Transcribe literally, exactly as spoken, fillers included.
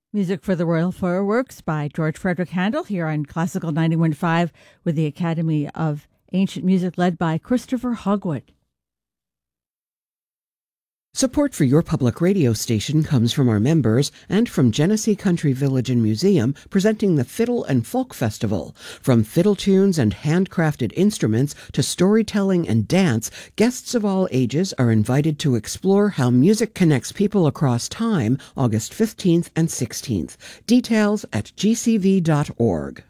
Music for the Royal Fireworks by George Frederick Handel here on Classical ninety-one point five with the Academy of Ancient Music led by Christopher Hogwood. Support for your public radio station comes from our members and from Genesee Country Village and Museum, presenting the Fiddle and Folk Festival. From fiddle tunes and handcrafted instruments to storytelling and dance, guests of all ages are invited to explore how music connects people across time, August fifteenth and sixteenth. Details at g c v dot org.